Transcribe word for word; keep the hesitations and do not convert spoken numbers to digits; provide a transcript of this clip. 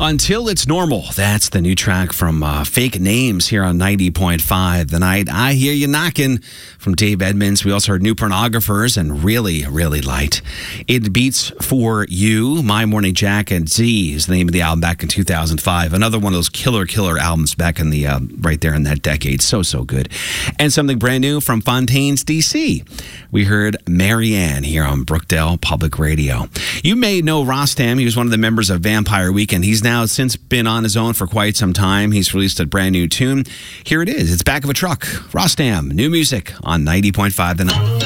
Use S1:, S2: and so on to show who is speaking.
S1: Until It's Normal. That's the new track from uh, Fake Names here on ninety point five The Night. I Hear You Knocking from Dave Edmonds. We also heard New Pornographers and Really, Really Light. It Beats For You. My Morning Jacket Z is the name of the album back in two thousand five. Another one of those killer, killer albums back in the, uh, right there in that decade. So, so good. And something brand new from Fontaines, D C. We heard Marianne here on Brookdale Public Radio. You may know Rostam. He was one of the members of Vampire Weekend. He's now since been on his own for quite some time. He's released a brand new tune. Here it is. It's Back of a Truck. Rostam, new music on ninety point five The Night.